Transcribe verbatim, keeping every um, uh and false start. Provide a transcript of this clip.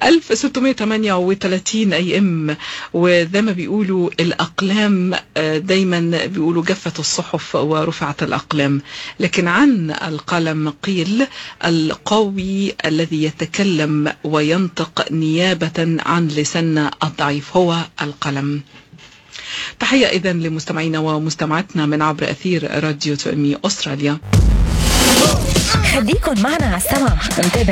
ألف وستمائة وثمانية وثلاثين أي إم. وزي ما بيقولوا الأقلام دايما بيقولوا جفت الصحف ورفعت الأقلام، لكن عن القلم قيل القوي الذي يتكلم وينطق نيابة عن لسان الضعيف هو القلم. تحية إذن لمستمعينا ومستمعاتنا من عبر أثير راديو توأمي أستراليا. خليكن معنا على السمع.